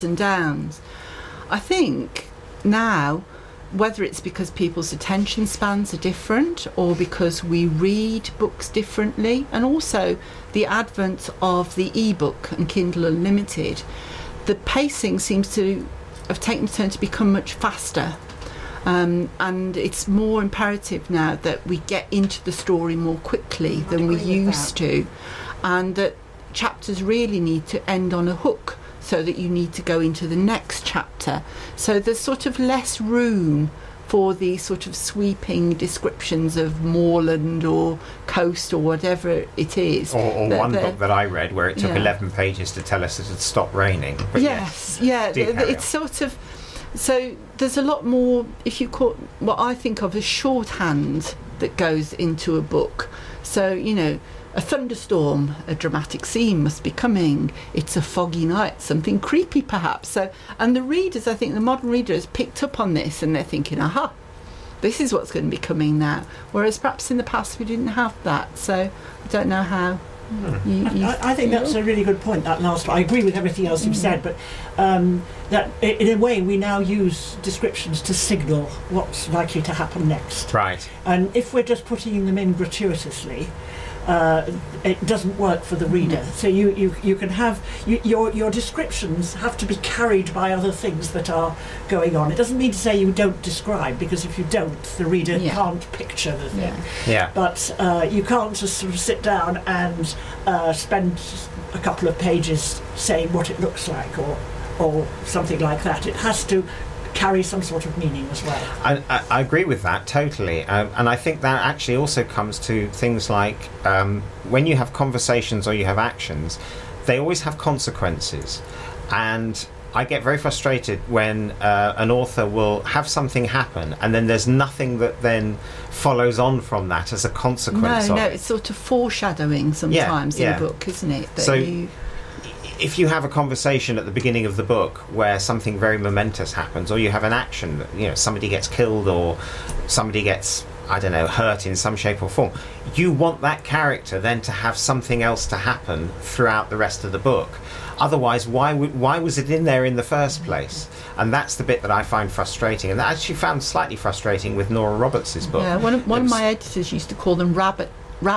and downs. I think now, whether it's because people's attention spans are different or because we read books differently, and also the advent of the e-book and Kindle Unlimited, the pacing seems to have taken a turn to become much faster. And it's more imperative now that we get into the story more quickly than we used to, and that chapters really need to end on a hook so that you need to go into the next chapter. So there's sort of less room for the sort of sweeping descriptions of moorland or coast or whatever it is. Or one book that I read where it took 11 pages to tell us it had stopped raining. But it's sort of... So there's a lot more, if you call what I think of as shorthand that goes into a book. So, you know, a thunderstorm, a dramatic scene must be coming. It's a foggy night, something creepy perhaps. So, and the readers, I think the modern reader has picked up on this and they're thinking, aha, this is what's going to be coming now. Whereas perhaps in the past we didn't have that. So I don't know how... I think that's a really good point, that last one. I agree with everything else you've said, but that in a way we now use descriptions to signal what's likely to happen next. Right. And if we're just putting them in gratuitously, it doesn't work for the reader. So you can have your descriptions have to be carried by other things that are going on. It doesn't mean to say you don't describe, because if you don't, the reader can't picture the thing. But you can't just sort of sit down and spend a couple of pages saying what it looks like or something like that. It has to carry some sort of meaning as well. I agree with that totally, and I think that actually also comes to things like when you have conversations or you have actions, they always have consequences, and I get very frustrated when an author will have something happen and then there's nothing that then follows on from that as a consequence of it. It's sort of foreshadowing sometimes in a book, isn't it? If you have a conversation at the beginning of the book where something very momentous happens, or you have an action that, you know, somebody gets killed or somebody gets, I don't know, hurt in some shape or form, you want that character then to have something else to happen throughout the rest of the book. Otherwise, why was it in there in the first place? And that's the bit that I find frustrating, and that I actually found slightly frustrating with Nora Roberts' book. Yeah, one of my editors used to call them rabbit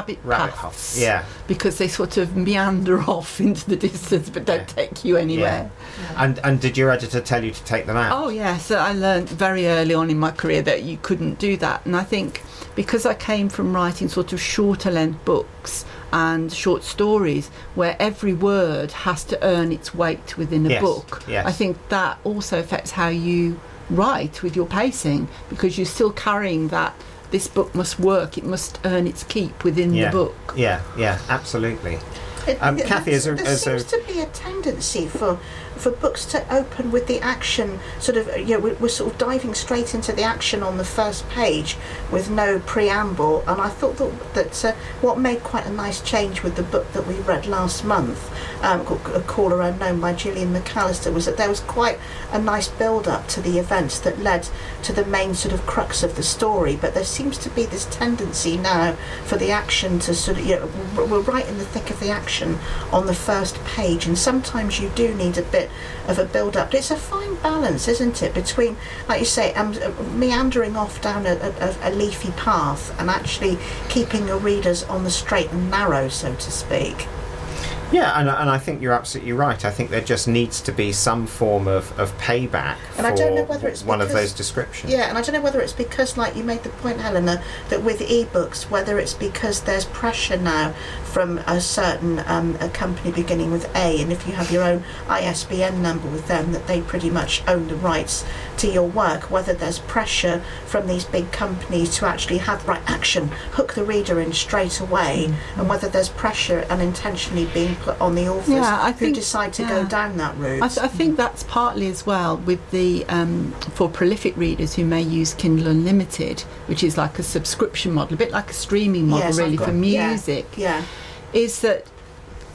paths, because they sort of meander off into the distance but don't take you anywhere. And did your editor tell you to take them out? Oh yes, I learned very early on in my career that you couldn't do that, and I think because I came from writing sort of shorter length books and short stories where every word has to earn its weight within a book, I think that also affects how you write with your pacing, because you're still carrying that this book must work, it must earn its keep within the book. Yeah, absolutely. Kathy, there seems to be a tendency for books to open with the action sort of, we're sort of diving straight into the action on the first page with no preamble, and I thought that what made quite a nice change with the book that we read last month, called A Caller Unknown by Gillian McAllister, was that there was quite a nice build-up to the events that led to the main sort of crux of the story, but there seems to be this tendency now for the action to sort of, we're right in the thick of the action on the first page, and sometimes you do need a bit of a build-up. It's a fine balance, isn't it, between, like you say, meandering off down a leafy path and actually keeping your readers on the straight and narrow, so to speak. Yeah, and I think you're absolutely right. I think there just needs to be some form of payback and for I don't know whether it's one of those descriptions. Yeah, and I don't know whether it's because, like you made the point, Helena, that with ebooks, whether it's because there's pressure now from a certain a company beginning with A, and if you have your own ISBN number with them, that they pretty much own the rights to your work, whether there's pressure from these big companies to actually have action, hook the reader in straight away, and whether there's pressure unintentionally being put on the authors who decide to go down that route. I think that's partly as well with the for prolific readers who may use Kindle Unlimited, which is like a subscription model, a bit like a streaming model for music. Yeah. Is that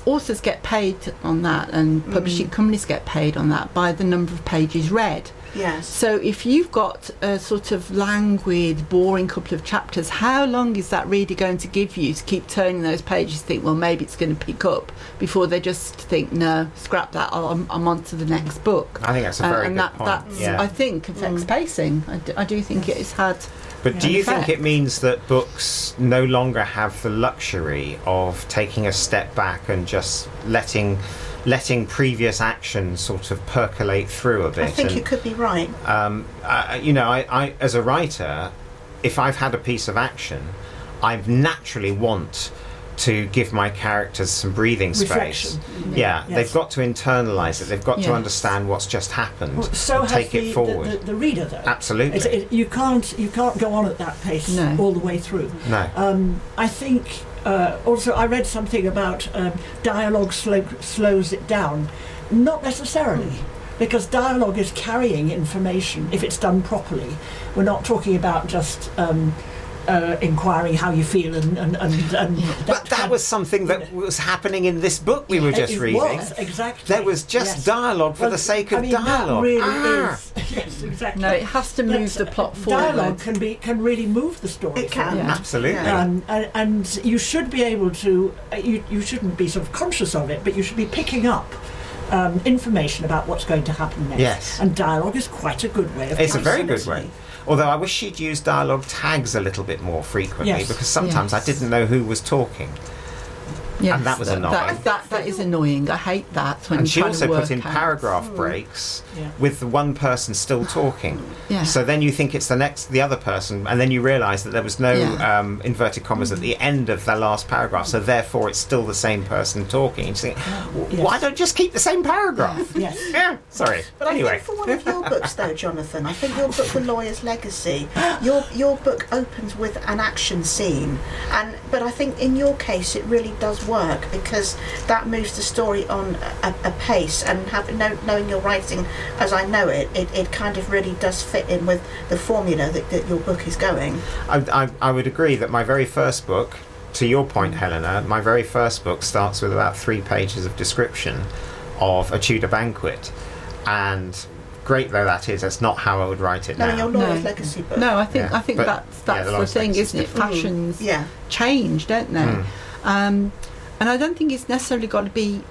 authors get paid on that, and publishing companies get paid on that by the number of pages read. Yes. So if you've got a sort of languid, boring couple of chapters, how long is that reader going to give you to keep turning those pages, think, well, maybe it's going to pick up, before they just think, no, scrap that, I'm on to the next book. I think that's a very good point. That's, I think, affects pacing. I do think it has had. But do you think it means that books no longer have the luxury of taking a step back and just letting previous action sort of percolate through a bit? I think you could be right. I as a writer, if I've had a piece of action, I naturally want to give my characters some breathing space. Yeah, yes. They've got to internalise it. They've got to understand what's just happened. Well, so and take it forward. The reader, though. Absolutely. You can't go on at that pace all the way through. No. I think also I read something about dialogue slows it down. Not necessarily. Because dialogue is carrying information if it's done properly. We're not talking about just inquiring how you feel and but that was something that was happening in this book we were just reading. Was, exactly. There was just dialogue for the sake of dialogue. That really is. Yes, exactly. No, it has to move the plot forward. Dialogue can really move the story. It can. forward. Absolutely. And you should be able to. You shouldn't be sort of conscious of it, but you should be picking up information about what's going to happen next. Yes. And dialogue is quite a good way of. It's a very good way. Although I wish she'd use dialogue tags a little bit more frequently, because sometimes I didn't know who was talking. Yes, and that was annoying. That is annoying. I hate that. When and she also put in out. paragraph breaks with the one person still talking. Yeah. So then you think it's the other person, and then you realise that there was no inverted commas at the end of the last paragraph. So therefore, it's still the same person talking. And you think, why don't you just keep the same paragraph? Yes. Yeah. Sorry. But anyway. I think for one of your books, though, Jonathan, I think your book, The Lawyer's Legacy, your book opens with an action scene, but I think in your case it really does work, because that moves the story on a pace, and knowing your writing as I know it kind of really does fit in with the formula that your book is going. I would agree that my very first book, to your point, Helena, my very first book starts with about 3 pages of description of a Tudor banquet, and great though that is, that's not how I would write it now. No, your Lawyer's Legacy book. No, I think that's the thing, isn't it? Fashions change, don't they? And I don't think it's necessarily got to be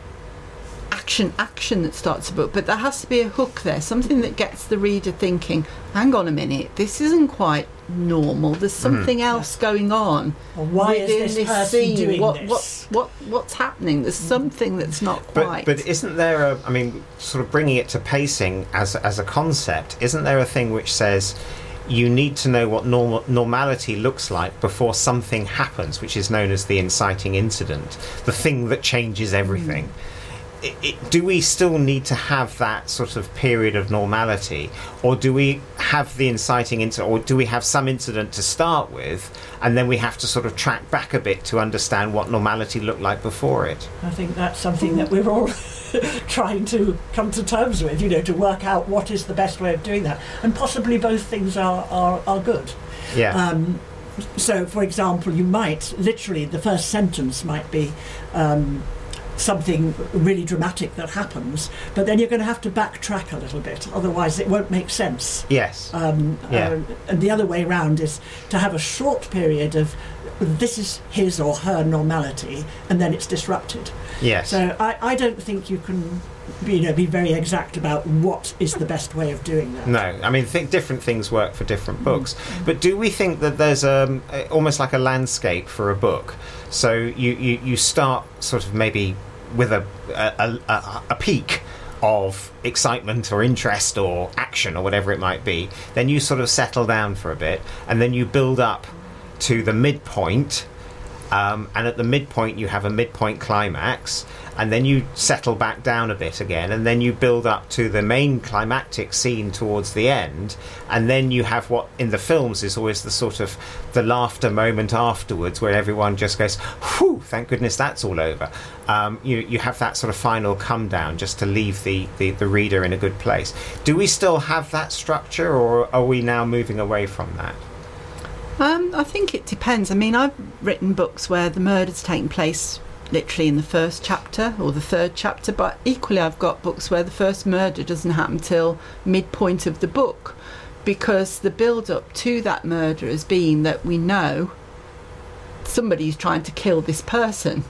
action that starts a book, but there has to be a hook there, something that gets the reader thinking, hang on a minute, this isn't quite normal, there's something else going on. Well, why is this person scene doing this? What's happening? There's something that's not quite. But isn't there sort of bringing it to pacing as a concept, isn't there a thing which says you need to know what normality looks like before something happens, which is known as the inciting incident, the thing that changes everything? Do we still need to have that sort of period of normality, or do we have the inciting incident, or do we have some incident to start with, and then we have to sort of track back a bit to understand what normality looked like before it? I think that's something that we're all trying to come to terms with, to work out what is the best way of doing that, and possibly both things are good. Yeah. So, for example, you might literally, the first sentence might be something really dramatic that happens, but then you're going to have to backtrack a little bit, otherwise it won't make sense. Yes. And the other way around is to have a short period of this is his or her normality, and then it's disrupted. Yes. So I don't think you can be very exact about what is the best way of doing that. No, I mean, different things work for different books. But do we think that there's almost like a landscape for a book? So you start sort of maybe with a peak of excitement or interest or action or whatever it might be, then you sort of settle down for a bit, and then you build up to the midpoint, and at the midpoint you have a midpoint climax, and then you settle back down a bit again, and then you build up to the main climactic scene towards the end, and then you have what in the films is always the sort of the laughter moment afterwards, where everyone just goes, whew, thank goodness that's all over. You have that sort of final come down just to leave the reader in a good place. Do we still have that structure, or are we now moving away from that? I think it depends. I mean, I've written books where the murder's taken place literally in the first chapter or the third chapter, but equally I've got books where the first murder doesn't happen till midpoint of the book, because the build-up to that murder has been that we know somebody's trying to kill this person.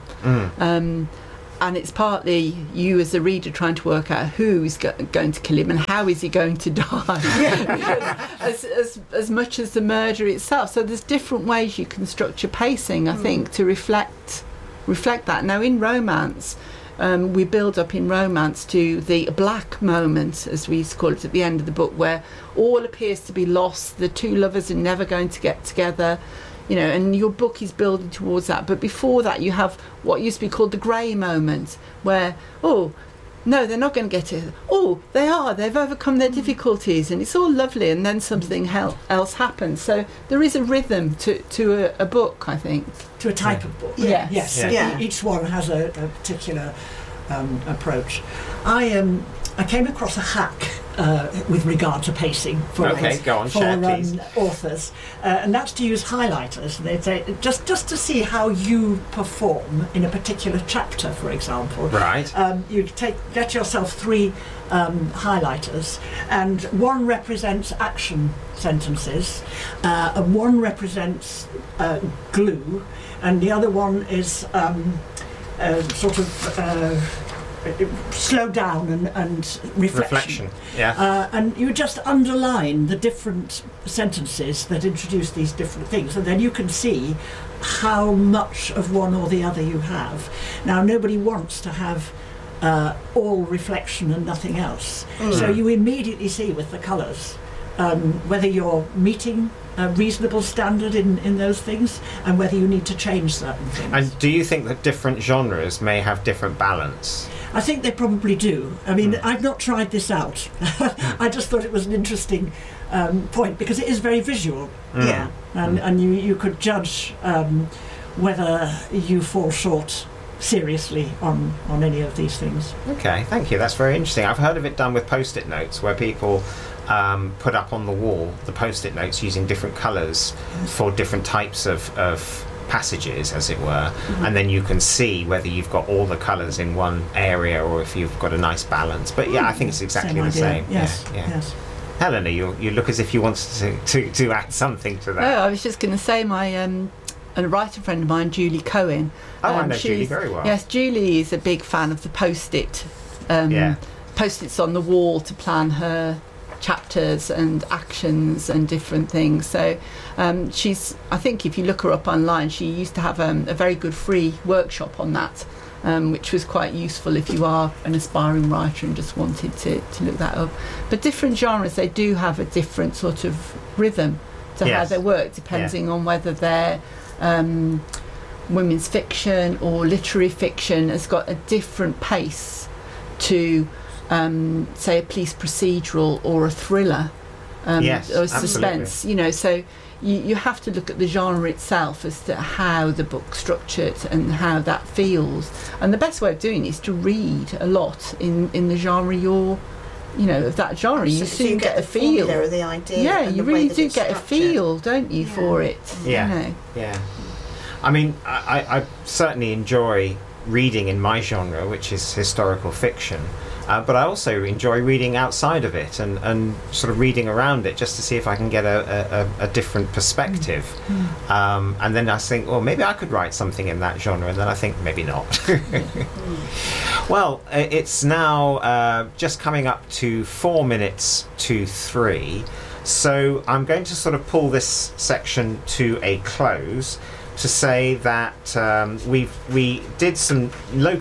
And it's partly you as a reader trying to work out who's going to kill him and how is he going to die, as much as the murder itself. So there's different ways you can structure pacing, I think, to reflect that. Now in romance, we build up in romance to the black moment, as we used to call it at the end of the book, where all appears to be lost, the two lovers are never going to get together, you know, and your book is building towards that. But before that, you have what used to be called the grey moment, where, oh, no, they're not going to get it. Oh, they are. They've overcome their difficulties, and it's all lovely, and then something else happens. So there is a rhythm to a book, I think. To a type of book. Yes. Yes. Yeah. So each one has a particular approach. I came across a hack with regard to pacing for go on, share, please. Authors, and that's to use highlighters. They say just to see how you perform in a particular chapter, for example. Right. You get yourself 3 highlighters, and one represents action sentences, and one represents glue, and the other one is sort of slow down and reflection. Yeah. And you just underline the different sentences that introduce these different things, and then you can see how much of one or the other you have. Now, nobody wants to have all reflection and nothing else. So you immediately see with the colours whether you're meeting a reasonable standard in those things, and whether you need to change certain things. And do you think that different genres may have different balance? I think they probably do. I mean, I've not tried this out. I just thought it was an interesting point, because it is very visual. Yeah. And you could judge whether you fall short seriously on any of these things. Okay, thank you. That's very interesting. I've heard of it done with post-it notes, where people put up on the wall the post-it notes using different colours for different types of passages, as it were, and then you can see whether you've got all the colours in one area or if you've got a nice balance. But yeah, I think it's exactly the same. Yes, Yeah. yes. Helena, you look as if you wanted to add something to that. Oh, I was just going to say my a writer friend of mine, Julie Cohen. Oh, I know Julie very well. Yes, Julie is a big fan of the post-it. Post-its on the wall to plan her chapters and actions and different things. So she's, I think if you look her up online, she used to have a very good free workshop on that, which was quite useful if you are an aspiring writer and just wanted to look that up. But different genres, they do have a different sort of rhythm to how they work, depending on whether they're women's fiction or literary fiction has got a different pace to say a police procedural or a thriller, or a suspense. You know, so you have to look at the genre itself as to how the book's structured and how that feels. And the best way of doing it is to read a lot in the genre of that genre. You soon get a feel. Or the idea. Yeah, you really do get a feel, don't you, for it? Yeah. You know? Yeah. I mean, I certainly enjoy reading in my genre, which is historical fiction. But I also enjoy reading outside of it and sort of reading around it just to see if I can get a different perspective. And then I think, well, maybe I could write something in that genre. And then I think, maybe not. Well, it's now just coming up to 4 minutes to 3. So I'm going to sort of pull this section to a close to say that we did some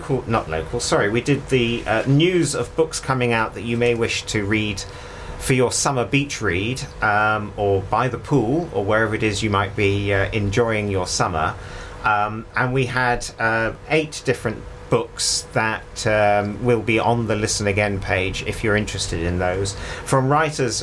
we did the news of books coming out that you may wish to read for your summer beach read, or by the pool, or wherever it is you might be enjoying your summer. And we had 8 different books that will be on the Listen Again page if you're interested in those, from writers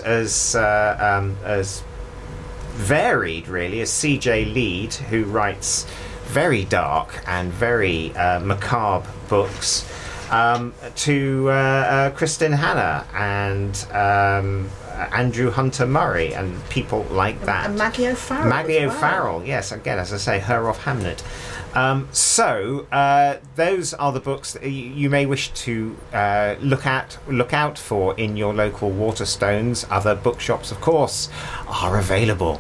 as varied really as C.J. Lead, who writes very dark and very macabre books, to Kristen Hanna and Andrew Hunter Murray and people like that. And Maggie O'Farrell. Maggie as well. O'Farrell, yes, again, as I say, her off Hamlet. So those are the books that you may wish to look out for in your local Waterstones. Other bookshops, of course, are available.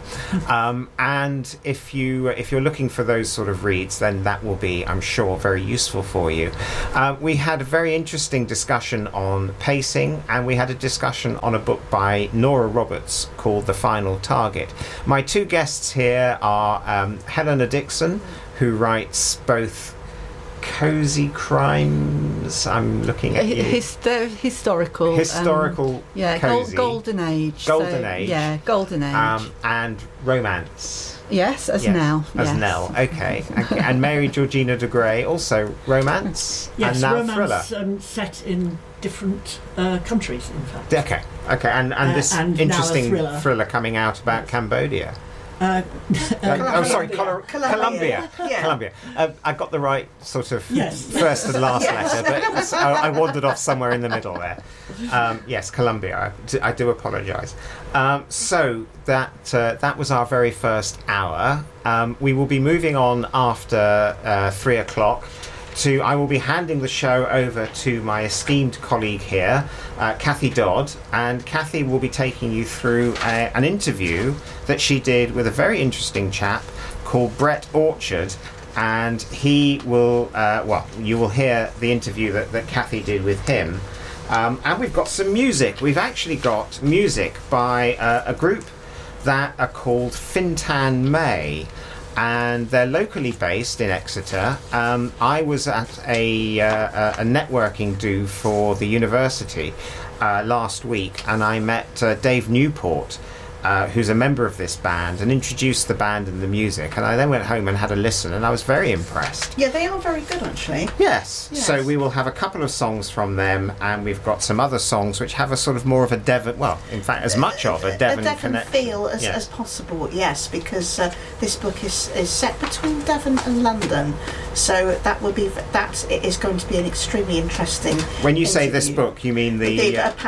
And if you're looking for those sort of reads, then that will be, I'm sure, very useful for you. We had a very interesting discussion on pacing, and we had a discussion on a book by Nora Roberts called The Final Target. My two guests here are Helena Dixon, who writes both cozy crimes. I'm looking at you. Historical. Yeah, cozy. Golden Age. Golden Age. Yeah, Golden Age. And romance. Yes, as Nell. As yes. Nell, okay. And Mary Georgina de Grey, also romance. Yes, and now romance thriller. set in different countries, in fact. Okay. And this and interesting now a thriller coming out about Cambodia. Colombia. Colombia. Yeah. Colombia. I got the right sort of Yes. first and last letter, but I wandered off somewhere in the middle there. Yes, Colombia. I do apologise. So that was our very first hour. We will be moving on after 3 o'clock. I will be handing the show over to my esteemed colleague here, Kathy Dodd, and Kathy will be taking you through an interview that she did with a very interesting chap called Brett Orchard, and he will, you will hear the interview that Kathy did with him. And we've got some music. We've actually got music by a group that are called Fintan May. And they're locally based in Exeter. I was at a networking do for the university last week, and I met Dave Newport, who's a member of this band, and introduced the band and the music. And I then went home and had a listen, and I was very impressed. Yeah, they are very good, actually. Yes. Yes. So we will have a couple of songs from them, and we've got some other songs which have a sort of more of a Devon, well, in fact, as much of a Devon connection. feel as possible, yes, because this book is set between Devon and London, so it is going to be an extremely interesting. When you say interview. this book, you mean the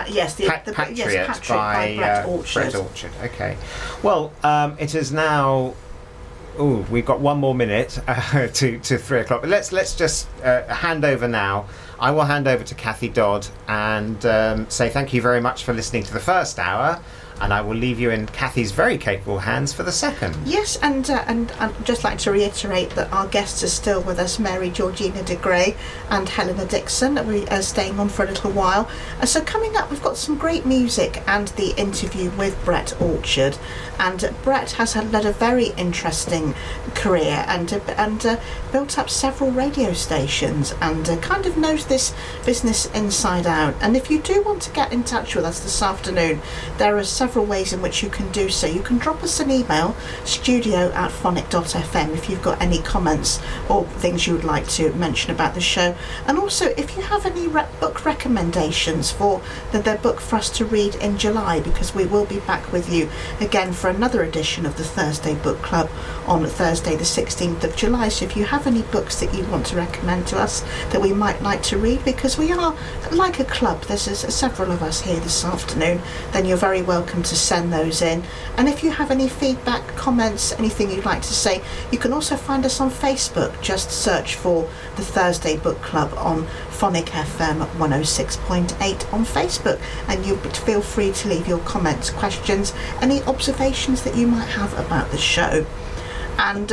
Patriot by Brett Orchard. Brett Orchard. Okay. Well, it is now. Oh, we've got one more minute to 3 o'clock. But let's just hand over now. I will hand over to Kathy Dodd and say thank you very much for listening to the first hour, and I will leave you in Kathy's very capable hands for the second. Yes, and I'd just like to reiterate that our guests are still with us, Mary Georgina de Grey and Helena Dixon. We are staying on for a little while. So coming up, we've got some great music and the interview with Brett Orchard. And Brett has led a very interesting career and built up several radio stations and kind of knows this business inside out. And if you do want to get in touch with us this afternoon, there are several ways in which you can do so. You can drop us an email, studio@phonic.fm, if you've got any comments or things you would like to mention about the show. And also, if you have any book recommendations for the book for us to read in July, because we will be back with you again for another edition of the Thursday Book Club on Thursday the 16th of July. So if you have any books that you want to recommend to us that we might like to read, because we are like a club, there's several of us here this afternoon, then you're very welcome to send those in. And if you have any feedback, comments, anything you'd like to say, you can also find us on Facebook. Just search for the Thursday Book Club on Phonic FM 106.8 on Facebook, and you feel free to leave your comments, questions, any observations that you might have about the show. And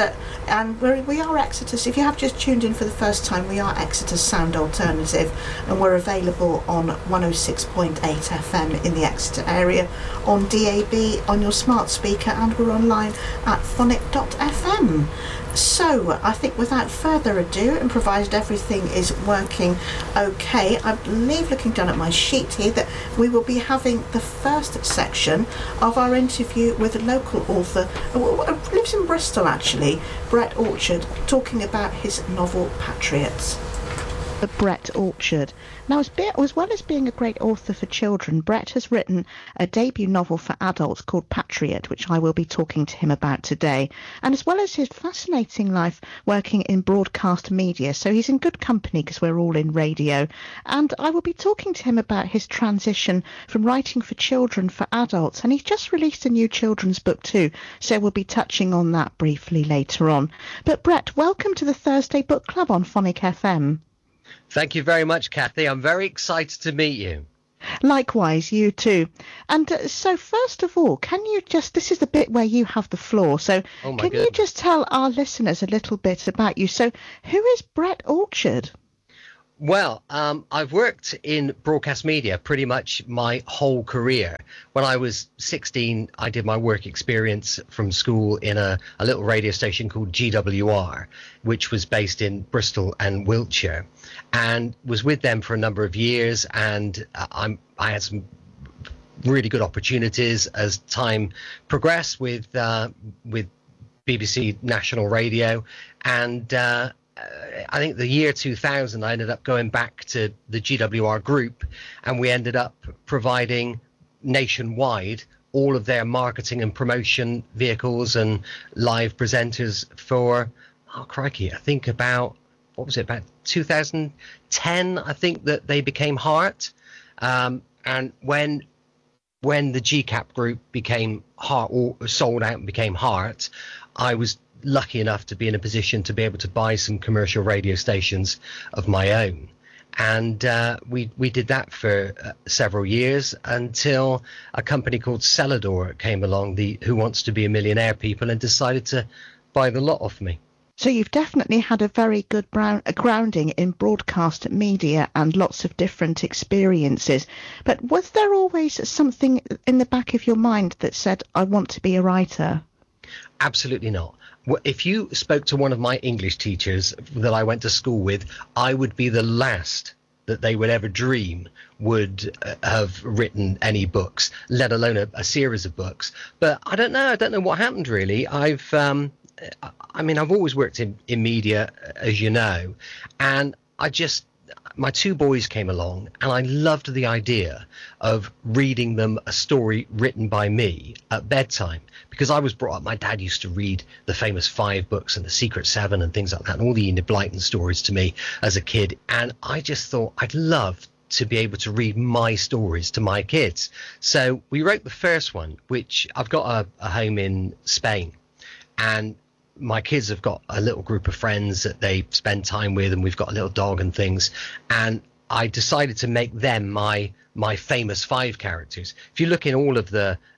we are Exeter. So if you have just tuned in for the first time, we are Exeter's Sound Alternative, and we're available on 106.8 FM in the Exeter area, on DAB, on your smart speaker, and we're online at phonic.fm. So I think without further ado, and provided everything is working okay, I believe, looking down at my sheet here, that we will be having the first section of our interview with a local author who lives in Bristol actually, Brett Orchard, talking about his novel Patriots. Brett Orchard. Now, as well as being a great author for children, Brett has written a debut novel for adults called Patriot, which I will be talking to him about today. And as well as his fascinating life working in broadcast media, so he's in good company because we're all in radio. And I will be talking to him about his transition from writing for children for adults. And he's just released a new children's book too, so we'll be touching on that briefly later on. But Brett, welcome to the Thursday Book Club on Phonic FM. Thank you very much, Kathy. I'm very excited to meet you. Likewise, you too. And so first of all, this is the bit where you have the floor, so you just tell our listeners a little bit about you? So who is Brett Orchard? Well, I've worked in broadcast media pretty much my whole career. When I was 16, I did my work experience from school in a little radio station called GWR, which was based in Bristol and Wiltshire, and was with them for a number of years. And I had some really good opportunities as time progressed with BBC National Radio, and I think the year 2000, I ended up going back to the GWR group, and we ended up providing nationwide all of their marketing and promotion vehicles and live presenters for, I think about 2010, I think that they became Heart. And when the GCAP group became Heart, or sold out and became Heart, I was lucky enough to be in a position to be able to buy some commercial radio stations of my own, and we did that for several years until a company called Celador came along, the Who Wants to Be a Millionaire people, and decided to buy the lot off me. So you've definitely had a very good grounding in broadcast media and lots of different experiences. But was there always something in the back of your mind that said, I want to be a writer? Absolutely not. If you spoke to one of my English teachers that I went to school with, I would be the last that they would ever dream would have written any books, let alone a series of books. But I don't know what happened, really. I've always worked in media, as you know, and my two boys came along, and I loved the idea of reading them a story written by me at bedtime, because I was brought up, my dad used to read the famous 5 books and the Secret 7 and things like that, and all the Enid Blyton stories to me as a kid. And I just thought I'd love to be able to read my stories to my kids. So we wrote the first one, which I've got a home in Spain, and my kids have got a little group of friends that they spend time with, and we've got a little dog and things. And I decided to make them my famous 5 characters. If you look in all of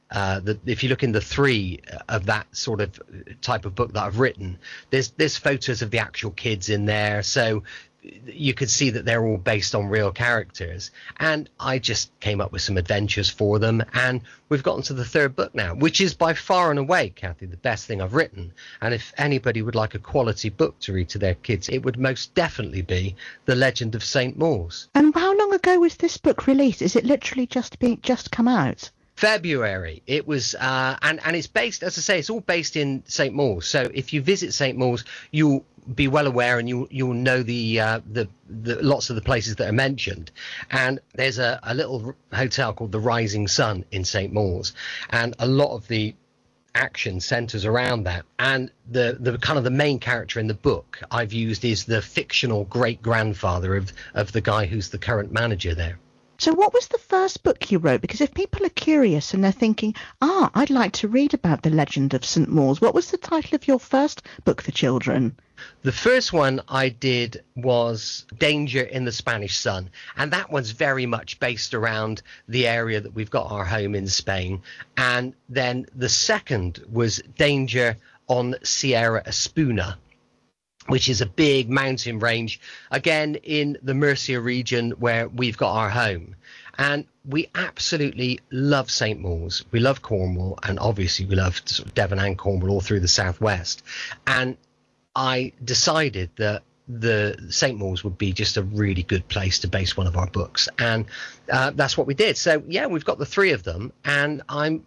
if you look in the 3 of that sort of type of book that I've written, there's photos of the actual kids in there. So you could see that they're all based on real characters, and I just came up with some adventures for them, and we've gotten to the 3rd book now, which is by far and away, Kathy, the best thing I've written. And if anybody would like a quality book to read to their kids, it would most definitely be The Legend of St. Mawes. And how long ago was this book released? Is it literally just come out? February. It was, and it's based, as I say, it's all based in St. Mawes. So if you visit St. Mawes, you'll be well aware, and you'll know the lots of the places that are mentioned. And there's a little hotel called the Rising Sun in St. Mawes, and a lot of the action centers around that. And the kind of the main character in the book I've used is the fictional great grandfather of the guy who's the current manager there. So what was the first book you wrote? Because if people are curious and they're thinking, I'd like to read about the Legend of St. Mawes, what was the title of your first book for children? The first one I did was Danger in the Spanish Sun, and that one's very much based around the area that we've got our home in Spain. And then the second was Danger on Sierra Espuna, which is a big mountain range, again, in the Murcia region where we've got our home. And we absolutely love St. Mawes. We love Cornwall, and obviously we love sort of Devon and Cornwall all through the southwest. And I decided that the St. Mawes would be just a really good place to base one of our books. And that's what we did. So, yeah, we've got the 3 of them, and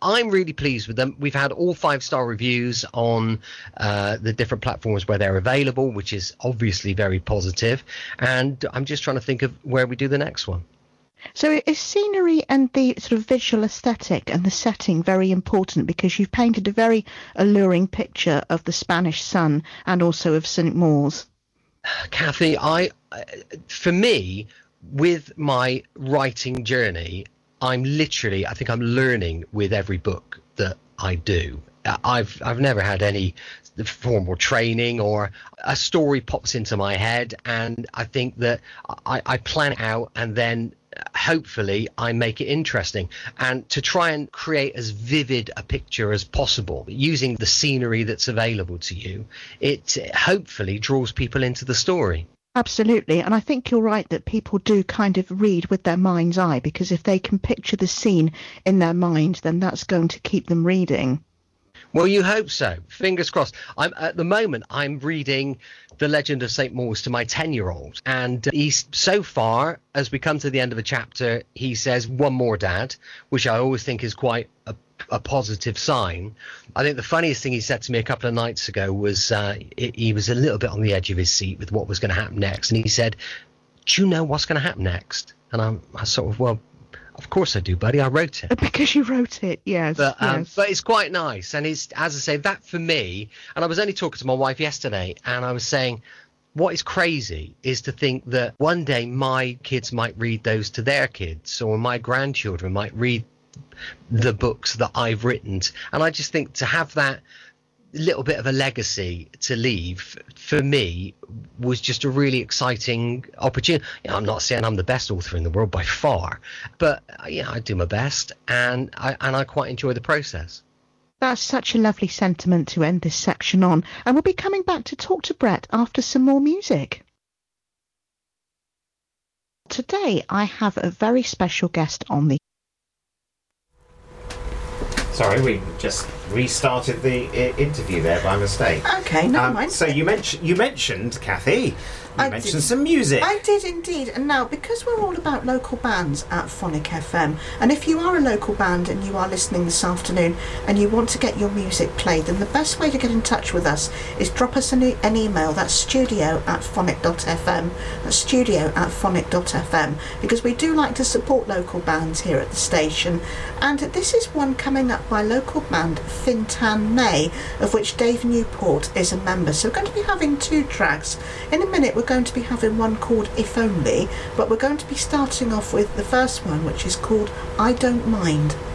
I'm really pleased with them. We've had all 5-star reviews on the different platforms where they're available, which is obviously very positive. And I'm just trying to think of where we do the next one. So is scenery and the sort of visual aesthetic and the setting very important? Because you've painted a very alluring picture of the Spanish sun and also of St. Maur's. Kathy, for me, with my writing journey, I think I'm learning with every book that I do. I've never had any formal training, or a story pops into my head and I think that I plan it out, and then hopefully I make it interesting, and to try and create as vivid a picture as possible using the scenery that's available to you. It hopefully draws people into the story. Absolutely, and I think you're right that people do kind of read with their mind's eye, because if they can picture the scene in their mind, then that's going to keep them reading. Well, you hope so. Fingers crossed. At the moment, I'm reading The Legend of St. Maur's to my 10-year-old. And he's, so far, as we come to the end of a chapter, he says, "One more, Dad," which I always think is quite a positive sign. I think the funniest thing he said to me a couple of nights ago was he was a little bit on the edge of his seat with what was going to happen next. And he said, "Do you know what's going to happen next?" And I sort of, well, of course I do, buddy. I wrote it. Because you wrote it, yes. But yes. But it's quite nice. And it's, as I say, that for me, and I was only talking to my wife yesterday, and I was saying, what is crazy is to think that one day my kids might read those to their kids, or my grandchildren might read the books that I've written. And I just think to have that little bit of a legacy to leave, for me, was just a really exciting opportunity. I'm not saying I'm the best author in the world by far, but I do my best, and I quite enjoy the process. That's such a lovely sentiment to end this section on, and we'll be coming back to talk to Brett after some more music. Today I have a very special guest on the... Sorry, we just restarted the interview there by mistake. Okay, never mind. So you mentioned, Kathy, you mentioned some music. I did indeed. And now, because we're all about local bands at Phonic FM, and if you are a local band and you are listening this afternoon and you want to get your music played, then the best way to get in touch with us is drop us an email. That's studio@phonic.fm. That's studio@phonic.fm, because we do like to support local bands here at the station. And this is one coming up by local band Fintan May, of which Dave Newport is a member. So we're going to be having 2 tracks. In a minute we're going to be having one called If Only, but we're going to be starting off with the first one, which is called I Don't Mind.